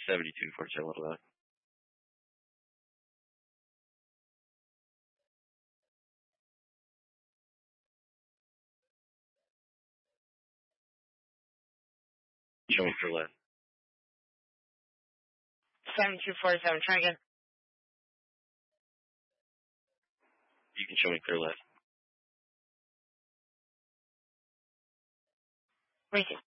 7247 Little Dog. Show me clear left. 7247, try again. You can show me clear left. Wait.